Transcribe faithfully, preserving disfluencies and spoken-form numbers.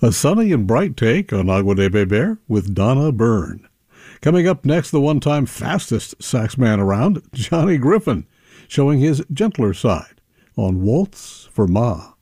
A sunny and bright take on Agua de Beber with Donna Byrne. Coming up next, the one-time fastest sax man around, Johnny Griffin, showing his gentler side on Waltz for Ma.